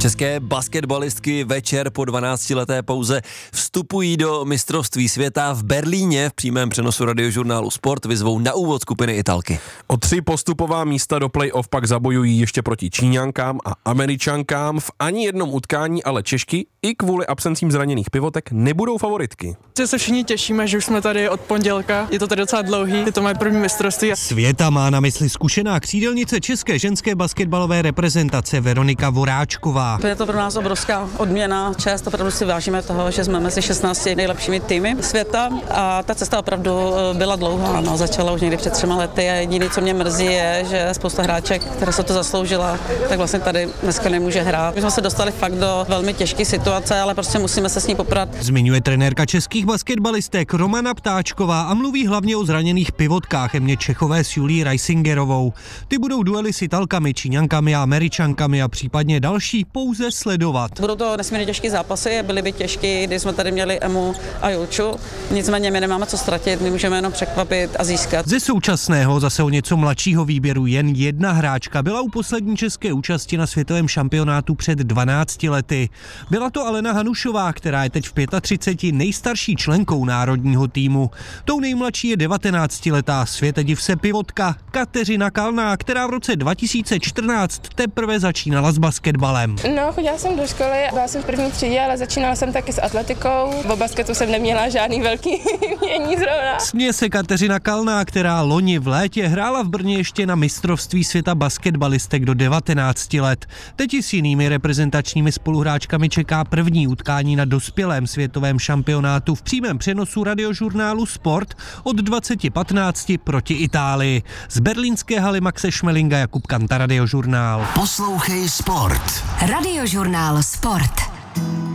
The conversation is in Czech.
České basketbalistky večer po 12leté pauze vstupují do mistrovství světa v Berlíně. V přímém přenosu Radiožurnálu Sport vyzvou na úvod skupiny Italky. O 3 postupová místa do play-off pak zabojují ještě proti Číňankám a Američankám. V ani jednom utkání ale Češky i kvůli absencím zraněných pivotek nebudou favoritky. Se všichni těšíme, že už jsme tady od pondělka. Je to tady docela dlouhý, je to moje první mistrovství. Světa má na mysli zkušená křídelnice české ženské basketbalové reprezentace Veronika Voráčková. Je to pro nás obrovská odměna, čest, opravdu si vážíme toho, že jsme mezi 16 nejlepšími týmy světa a ta cesta opravdu byla dlouhá, no, začala už někdy před 3 lety a jediné, co mě mrzí, je, že spousta hráček, která se to zasloužila, tak vlastně tady dneska nemůže hrát. My jsme se dostali fakt do velmi těžké situace, ale prostě musíme se s ní poprat. Zmiňuje trenérka českých basketbalistek Romana Ptáčková a mluví hlavně o zraněných pivotkách Emě Čechové s Julí Reisingerovou. Ty budou duely s Italkami, Číňankami a Američankami a případně další pouze sledovat. Budou to nesmírně těžké zápasy, byly by těžké, když jsme tady měli Emu a Julču. Nicméně my nemáme co ztratit, my můžeme jenom překvapit a získat. Ze současného, zase o něco mladšího výběru jen jedna hráčka byla u poslední české účasti na světovém šampionátu před 12 lety. Byla to Alena Hanušová, která je teď v 35 nejstarší členkou národního týmu. Tou nejmladší je 19letá světediv se pivotka Kateřina Kalná, která v roce 2014 teprve začínala s basketbalem. No, chodila jsem do školy, byla jsem v první třídě, ale začínala jsem taky s atletikou. O basketu jsem neměla žádný velký mění zrovna. Směje se Kateřina Kalná, která loni v létě hrála v Brně ještě na mistrovství světa basketbalistek do 19 let. Teď i s jinými reprezentačními spoluhráčkami čeká první utkání na dospělém světovém šampionátu v přímém přenosu Radiožurnálu Sport od 20:15 proti Itálii. Z berlínské haly Maxe Šmelinga, Jakub Kanta, Radiožurnál. Poslouchej Sport. Radiožurnál Sport.